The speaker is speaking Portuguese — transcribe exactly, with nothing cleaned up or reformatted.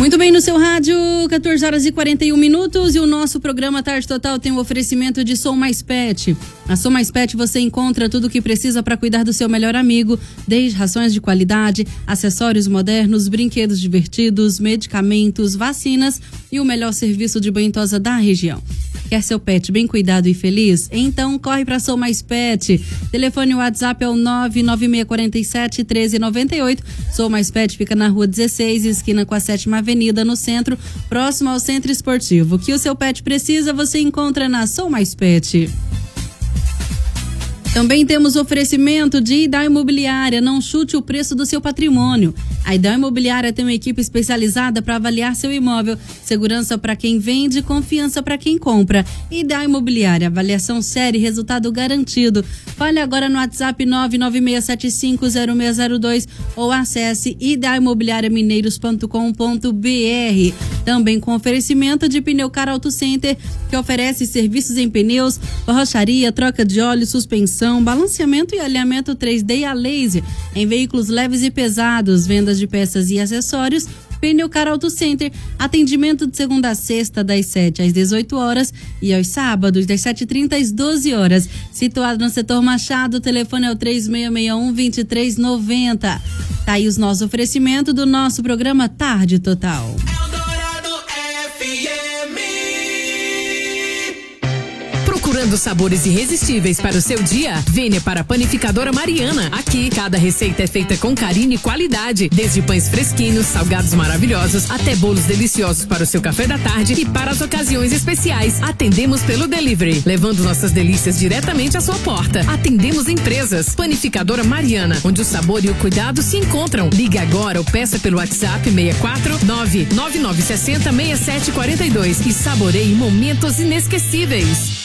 Muito bem, no seu rádio, quatorze horas e quarenta e um minutos, e o nosso programa Tarde Total tem um oferecimento de Sou Mais Pet. Na Sou Mais Pet você encontra tudo o que precisa para cuidar do seu melhor amigo, desde rações de qualidade, acessórios modernos, brinquedos divertidos, medicamentos, vacinas e o melhor serviço de banho e tosa da região. Quer seu pet bem cuidado e feliz? Então corre para Sou Mais Pet. Telefone WhatsApp é o nove nove seis quatro sete, um três nove oito. Sou Mais Pet fica na rua dezesseis, esquina com a sétima Avenida, no centro, próximo ao Centro Esportivo. O que o seu pet precisa, você encontra na Sou Mais Pet. Também temos oferecimento de Ideal Imobiliária. Não chute o preço do seu patrimônio. A Ideal Imobiliária tem uma equipe especializada para avaliar seu imóvel. Segurança para quem vende, confiança para quem compra. Ideal Imobiliária, avaliação séria e resultado garantido. Fale agora no WhatsApp nove nove seis sete cinco zero seis zero dois ou acesse ideal imobiliária mineiros ponto com ponto b r. Também com oferecimento de Pneucar Auto Center, que oferece serviços em pneus, borracharia, troca de óleo, suspensão, balanceamento e alinhamento três D a laser em veículos leves e pesados, vendas de peças e acessórios. Pneucar Auto Center, atendimento de segunda a sexta, das sete às dezoito horas e aos sábados, das sete e trinta às doze horas. Situado no setor Machado, o telefone é o três seis seis um, dois três nove zero. Tá aí os nossos oferecimentos do nosso programa Tarde Total. Procurando sabores irresistíveis para o seu dia? Venha para a Panificadora Mariana. Aqui, cada receita é feita com carinho e qualidade. Desde pães fresquinhos, salgados maravilhosos, até bolos deliciosos para o seu café da tarde e para as ocasiões especiais. Atendemos pelo delivery, levando nossas delícias diretamente à sua porta. Atendemos empresas. Panificadora Mariana, onde o sabor e o cuidado se encontram. Ligue agora ou peça pelo WhatsApp seis quatro nove nove nove seis zero seis sete quatro dois e saboreie momentos inesquecíveis.